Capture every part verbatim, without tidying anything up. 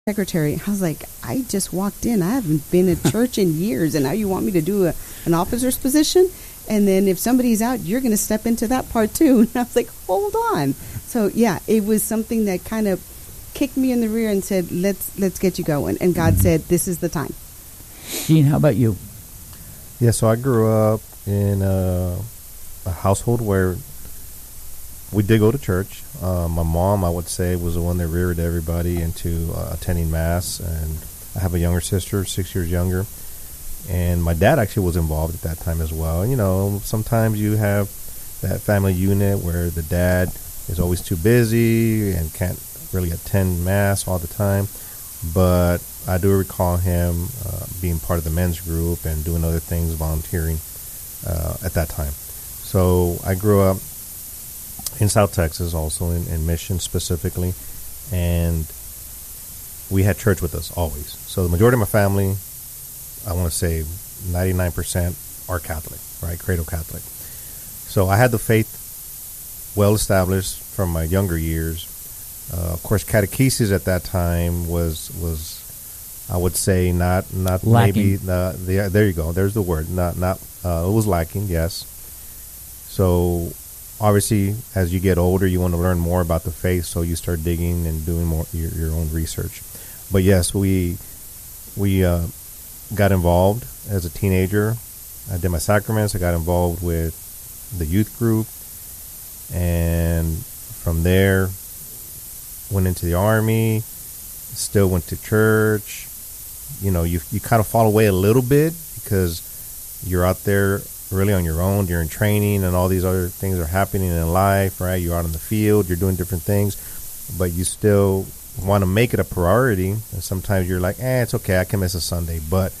secretary. I was like, I just walked in. I haven't been at church in years, and now you want me to do a, an officer's position? And then if somebody's out, you're going to step into that part too. And I was like, hold on. So yeah, it was something that kind of kicked me in the rear and said, let's let's get you going. And God mm-hmm. said, this is the time. Gene, how about you? Yeah, so I grew up in a, a household where we did go to church. Uh, my mom, I would say, was the one that reared everybody into uh, attending Mass. And I have a younger sister, six years younger. And my dad actually was involved at that time as well. You know, sometimes you have that family unit where the dad is always too busy and can't really attend Mass all the time. But I do recall him uh, being part of the men's group and doing other things, volunteering uh, at that time. So I grew up in South Texas, also in, in Mission specifically, and we had church with us always. So the majority of my family, I want to say ninety-nine percent are Catholic, right? Cradle Catholic. So I had the faith well established from my younger years. Uh, of course, catechesis at that time was was I would say not not lacking. maybe the, the there you go. There's the word. Not not uh, it was lacking. Yes. So obviously, as you get older, you want to learn more about the faith, so you start digging and doing more your, your own research. But yes, we we. Uh, got involved as a teenager. I did my sacraments. I got involved with the youth group, and from there went into the Army, still went to church. You know, you you kind of fall away a little bit because you're out there really on your own. You're in training and all these other things are happening in life, right? You're out in the field, you're doing different things, but you still want to make it a priority. And sometimes you're like, eh, it's okay, I can miss a Sunday. But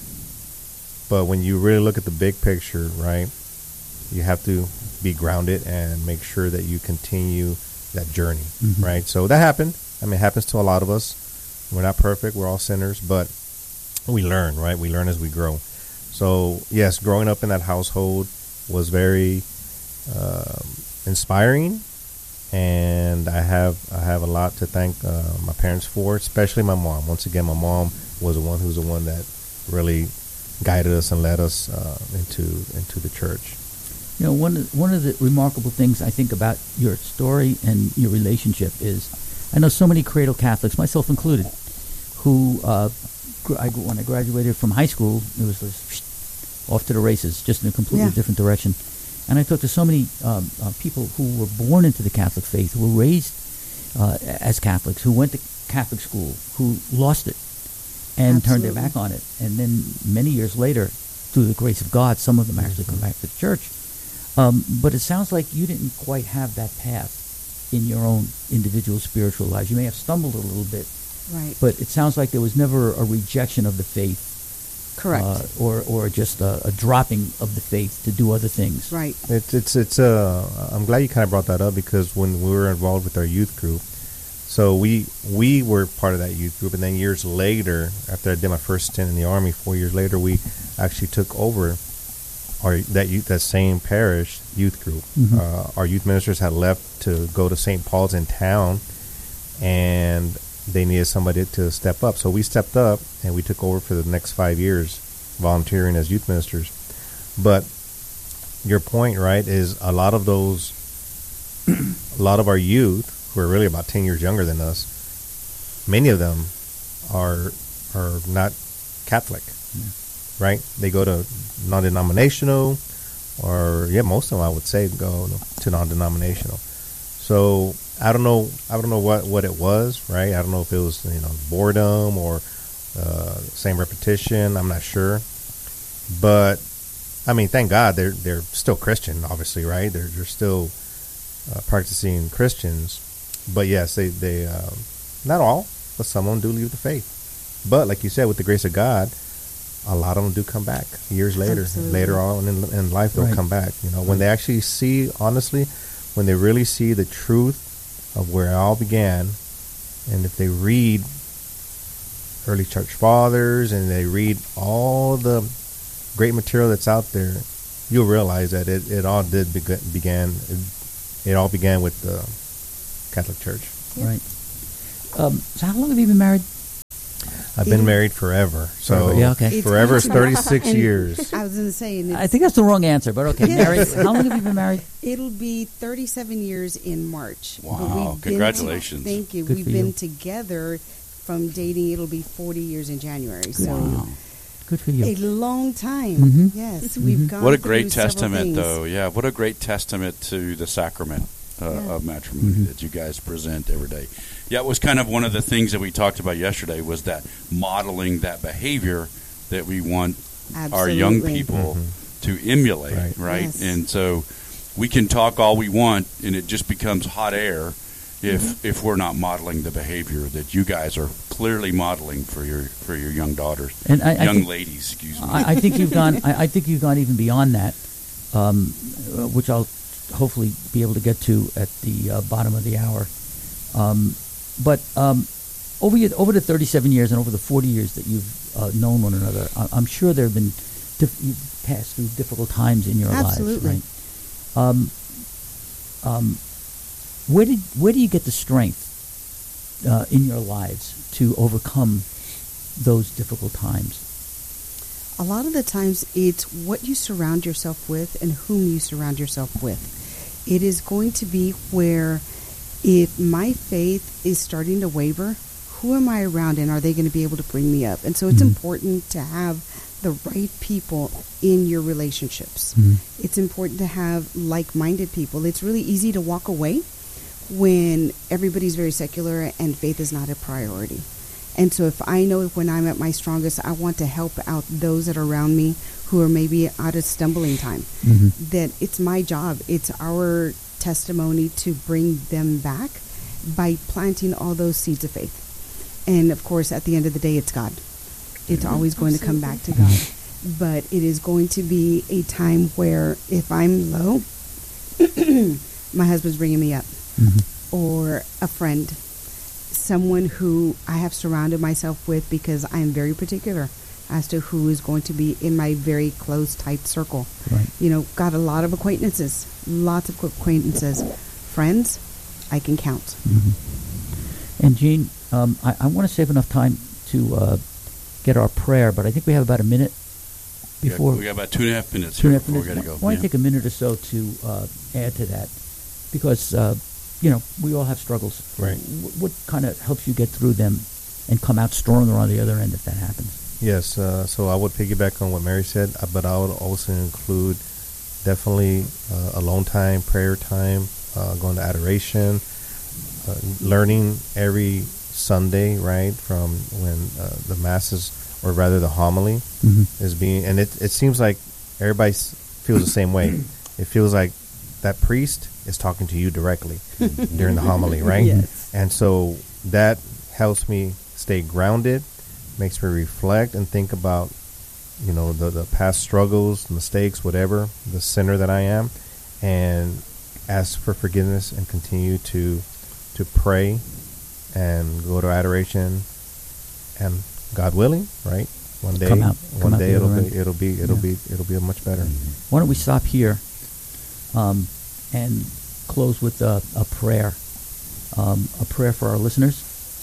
but when you really look at the big picture, right, you have to be grounded and make sure that you continue that journey, mm-hmm. right? So that happened. I mean, it happens to a lot of us. We're not perfect. We're all sinners, but we learn, right? We learn as we grow. So yes, growing up in that household was very uh, inspiring. And I have I have a lot to thank uh, my parents for, especially my mom. Once again, my mom was the one who's the one that really guided us and led us uh, into into the church. You know, one of, one of the remarkable things I think about your story and your relationship is, I know so many cradle Catholics, myself included, who uh, gr- I, when I graduated from high school, it was just off to the races, just in a completely yeah. different direction. And I talked to so many um, uh, people who were born into the Catholic faith, who were raised uh, as Catholics, who went to Catholic school, who lost it and Absolutely. turned their back on it. And then many years later, through the grace of God, some of them actually come back to the church. Um, but it sounds like you didn't quite have that path in your own individual spiritual lives. You may have stumbled a little bit, right? But it sounds like there was never a rejection of the faith. Correct. Uh, or or just a, a dropping of the faith to do other things. Right. It's it's it's. Uh, I'm glad you kind of brought that up, because when we were involved with our youth group, so we we were part of that youth group, and then years later, after I did my first stint in the Army, four years later, we actually took over our that youth, that same parish youth group. Mm-hmm. Uh, our youth ministers had left to go to Saint Paul's in town, and they needed somebody to step up. So we stepped up and we took over for the next five years, volunteering as youth ministers. But your point, right, is a lot of those, a lot of our youth, who are really about ten years younger than us, many of them are are not Catholic, yeah. right? They go to non-denominational, or, yeah, most of them, I would say, go to non-denominational. So I don't know. I don't know what, what it was, right? I don't know if it was, you know, boredom or uh, same repetition. I'm not sure, but I mean, thank God they're they're still Christian, obviously, right? They're they're still uh, practicing Christians, but yes, they they um, not all, but some of them do leave the faith. But like you said, with the grace of God, a lot of them do come back years later. Absolutely. Later on in, in life, they'll Right. come back. You know, when they actually see, honestly, when they really see the truth of where it all began, and if they read early church fathers and they read all the great material that's out there, you'll realize that it, it all did beg- began it, it all began with the Catholic Church. Yep. Right. Um, so how long have you been married? I've been It'll- married forever. So Forever, yeah, okay. It's forever is going to- thirty-six and years. I was going to say, and I it's, think that's the wrong answer, but okay. Yes. Married, how long have you been married? it'll be thirty-seven years in March. But Wow, we've been congratulations. To, thank you. Good We've for been you. together from dating. It'll be forty years in January. So Wow. Good for you. a long time. Mhm. Yes, we've Mhm. gone. What a through great several testament, things. though. Yeah, what a great testament to the sacrament uh, Yeah. of matrimony Mhm. that you guys present every day. Yeah, it was kind of one of the things that we talked about yesterday was that modeling that behavior that we want our young Absolutely. people Mhm. to emulate, right? Right. Yes. And so we can talk all we want, and it just becomes hot air if Mm-hmm. if we're not modeling the behavior that you guys are clearly modeling for your for your young daughters, And I, I young think, ladies. Excuse me. I, I think you've gone. I, I think you've gone even beyond that, um, uh, which I'll hopefully be able to get to at the uh, bottom of the hour. Um, but um, over your, over the thirty-seven years and over the forty years that you've uh, known one another, I, I'm sure there have been diff- you've passed through difficult times in your Absolutely. lives, right? Um, um, where did where do you get the strength uh, in your lives to overcome those difficult times? A lot of the times, it's what you surround yourself with and whom you surround yourself with. It is going to be where, if my faith is starting to waver, who am I around and are they going to be able to bring me up? And so it's Mhm. important to have the right people in your relationships. Mhm. It's important to have like-minded people. It's really easy to walk away when everybody's very secular and faith is not a priority. And so if I know when I'm at my strongest, I want to help out those that are around me who are maybe out of stumbling time. Mhm. That it's my job, it's our testimony to bring them back by planting all those seeds of faith. And of course, at the end of the day, it's God. It's always going to come back to God. But it is going to be a time where if I'm low, my husband's bringing me up, Mhm. or a friend, someone who I have surrounded myself with, because I am very particular as to who is going to be in my very close, tight circle. Right. You know, got a lot of acquaintances, lots of acquaintances. Friends, I can count. Mhm. And Jean, um, I, I want to save enough time to uh, get our prayer, but I think we have about a minute We got- before we got about two and a half minutes two and here a half before minutes. we got to go. I want Yeah. to take a minute or so to uh, add to that, because uh, you know we all have struggles. Right. W- what kind of helps you get through them and come out stronger on the other end if that happens? Yes, uh, so I would piggyback on what Mary said, uh, but I would also include definitely uh, alone time, prayer time, uh, going to adoration, uh, learning every Sunday, right, from when uh, the masses, or rather the homily, Mm-hmm. is being, and it, it seems like everybody s- feels the same way. It feels like that priest is talking to you directly during the homily, right? Yes. And so that helps me stay grounded, makes me reflect and think about, you know, the, the past struggles, mistakes, whatever, the sinner that I am, and ask for forgiveness and continue to to pray and go to adoration, and God willing, right? One day, Come out- come one out day the it'll other be, end. it'll be, it'll Yeah. be, it'll be much better. Why don't we stop here um, and close with a, a prayer, um, a prayer for our listeners.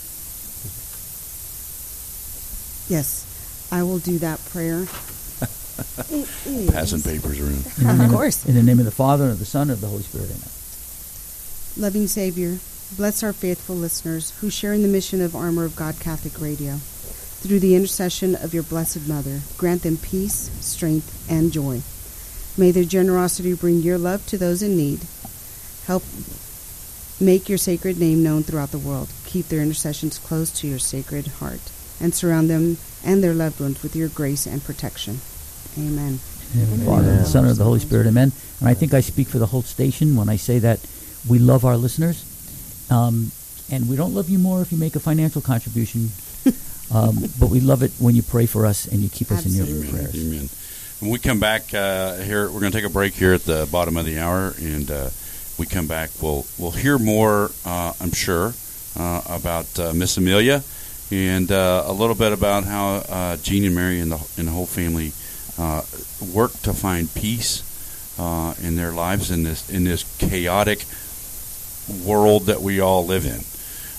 Yes, I will do that prayer. It is- Passing papers around. In the Of name course. In the name of the Father, and of the Son, and of the Holy Spirit. Amen. Loving Savior, bless our faithful listeners who share in the mission of Armor of God Catholic Radio. Through the intercession of your Blessed Mother, grant them peace, strength, and joy. May their generosity bring your love to those in need. Help make your sacred name known throughout the world. Keep their intercessions close to your sacred heart, and surround them and their loved ones with your grace and protection. Amen. In the name of the Father, and of the Son, and of the Holy Spirit. Amen. And I think I speak for the whole station when I say that we love our listeners. Um, and we don't love you more if you make a financial contribution. um, but we love it when you pray for us and you keep us in your Absolutely. Amen. prayers. Amen. When we come back uh, here, we're going to take a break here at the bottom of the hour, and uh, we come back, we'll we'll hear more, uh, I'm sure, uh, about uh, Miss Amelia, and uh, a little bit about how uh, Jean and Mary and the and the whole family uh, work to find peace uh, in their lives in this in this chaotic world that we all live in.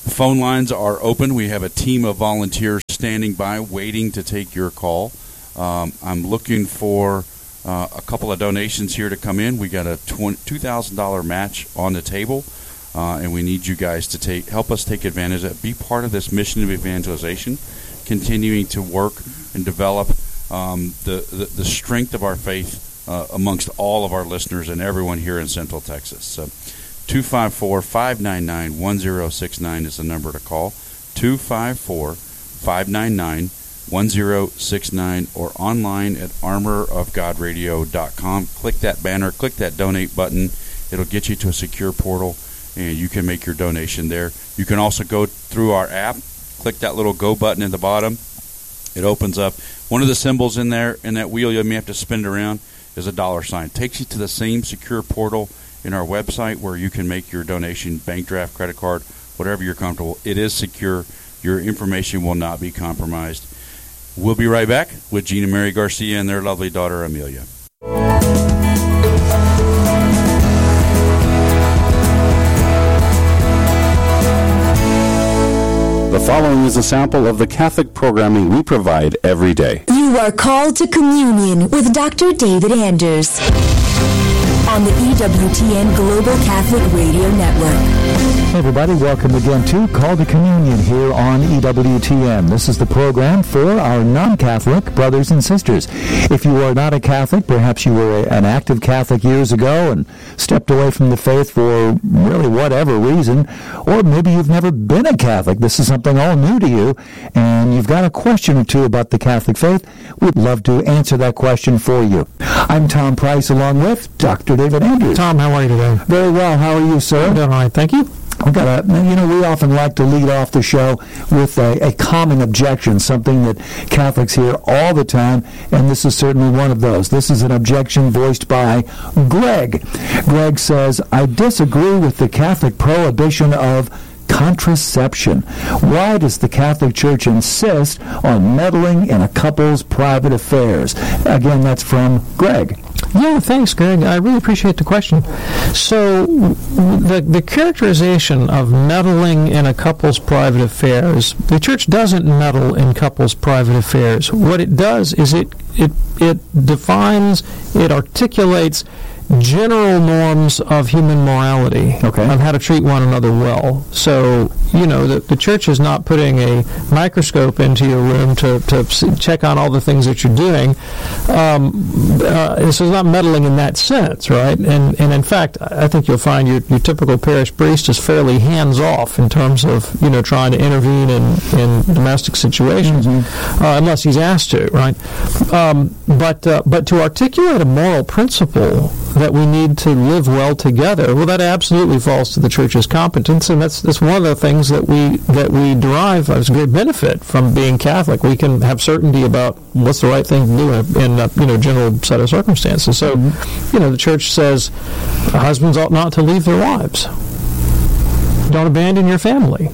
Phone lines are open. We have a team of volunteers standing by waiting to take your call. Um, I'm looking for uh, a couple of donations here to come in. We got a two thousand dollars match on the table, uh, and we need you guys to take help us take advantage of it. Be part of this mission of evangelization, continuing to work and develop um, the, the, the strength of our faith uh, amongst all of our listeners and everyone here in Central Texas. So two five four, five nine nine, one zero six nine is the number to call. two five four, five nine nine, one zero six nine or online at armor of god radio dot com. Click that banner, click that donate button. It'll get you to a secure portal, and you can make your donation there. You can also go through our app, click that little go button at the bottom. It opens up. One of the symbols in there, in that wheel, you may have to spin it around, is a dollar sign. It takes you to the same secure portal in our website where you can make your donation, bank draft, credit card, whatever you're comfortable. It is secure. Your information will not be compromised. We'll be right back with Gina Mary Garcia and their lovely daughter, Amelia. The following is a sample of the Catholic programming we provide every day. You are called to communion with Doctor David Anders on the E W T N Global Catholic Radio Network. Hey everybody, welcome again to Call to Communion here on E W T N. This is the program for our non-Catholic brothers and sisters. If you are not a Catholic, perhaps you were an active Catholic years ago and stepped away from the faith for really whatever reason, or maybe you've never been a Catholic. This is something all new to you, and you've got a question or two about the Catholic faith. We'd love to answer that question for you. I'm Tom Price along with Doctor David Andrews. Tom, how are you today? Very well. How are you, sir? I'm doing all right, thank you. We got a, you know, we often like to lead off the show with a, a common objection, something that Catholics hear all the time, and this is certainly one of those. This is an objection voiced by Greg. Greg says, I disagree with the Catholic prohibition of contraception. Why does the Catholic Church insist on meddling in a couple's private affairs? Again, that's from Greg. Yeah, thanks, Greg. I really appreciate the question. So, the the characterization of meddling in a couple's private affairs, the Church doesn't meddle in couples' private affairs. What it does is it it it defines, it articulates general norms of human morality, okay, of how to treat one another well. So, you know, the, the Church is not putting a microscope into your room to, to check on all the things that you're doing. Um, uh, this is not meddling in that sense, right? And and in fact, I think you'll find your, your typical parish priest is fairly hands-off in terms of, you know, trying to intervene in, in domestic situations, mm-hmm. uh, unless he's asked to, right? Um, but uh, but to articulate a moral principle that we need to live well together, well, that absolutely falls to the Church's competence, and that's that's one of the things that we that we derive as a great benefit from being Catholic. We can have certainty about what's the right thing to do in, in a you know general set of circumstances. So, mm-hmm. you know, the Church says husbands ought not to leave their wives. Don't abandon your family.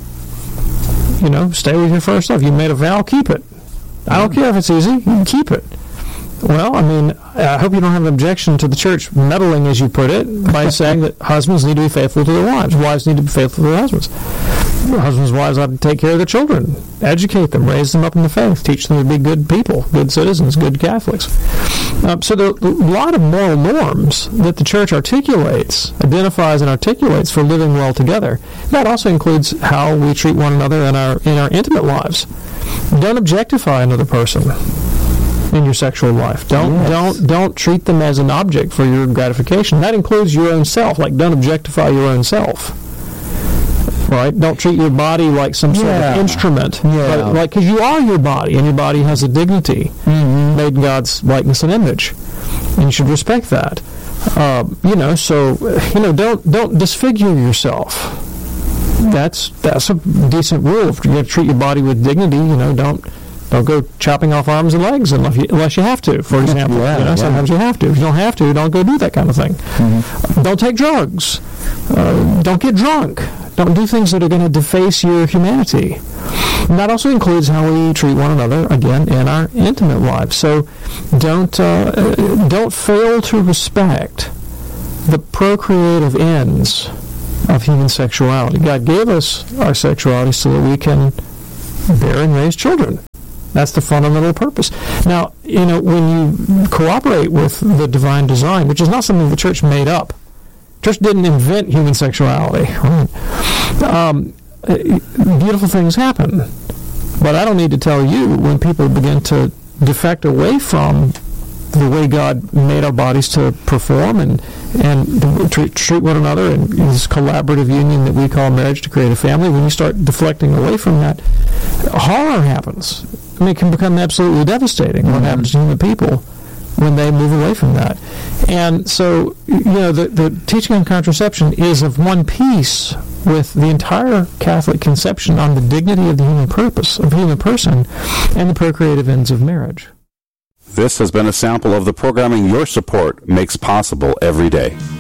You know, stay with your first love. You made a vow, keep it. I don't care if it's easy. You can keep it. Well, I mean, I hope you don't have an objection to the Church meddling, as you put it, by saying that husbands need to be faithful to their wives. Wives need to be faithful to their husbands. Husbands' wives ought to take care of their children, educate them, raise them up in the faith, teach them to be good people, good citizens, good Catholics. Um, so there are a lot of moral norms that the Church articulates, identifies and articulates for living well together. That also includes how we treat one another in our in our intimate lives. Don't objectify another person in your sexual life. Don't yes. don't don't treat them as an object for your gratification. That includes your own self. Like, don't objectify your own self. Right? Don't treat your body like some sort yeah. of instrument. Yeah. But, like, because you are your body, and your body has a dignity, mm-hmm. made in God's likeness and image, and you should respect that. Uh, you know, so you know, don't don't disfigure yourself. That's that's a decent rule. If you're going to treat your body with dignity, you know, don't. Don't go chopping off arms and legs unless you, unless you have to, for example. yeah, you know, yeah. Sometimes you have to. If you don't have to, don't go do that kind of thing. Mm-hmm. Don't take drugs. Uh, don't get drunk. Don't do things that are going to deface your humanity. And that also includes how we treat one another, again, in our intimate lives. So don't uh, don't fail to respect the procreative ends of human sexuality. God gave us our sexuality so that we can bear and raise children. That's the fundamental purpose. Now, you know, when you cooperate with the divine design, which is not something the church made up, the church didn't invent human sexuality, right? Um, beautiful things happen. But I don't need to tell you, when people begin to defect away from the way God made our bodies to perform and and treat, treat one another in this collaborative union that we call marriage to create a family, when you start deflecting away from that, horror happens. I mean, it can become absolutely devastating what mm-hmm. happens to human people when they move away from that. And so, you know, the, the teaching on contraception is of one piece with the entire Catholic conception on the dignity of the human purpose, of the human person, and the procreative ends of marriage. This has been a sample of the programming your support makes possible every day.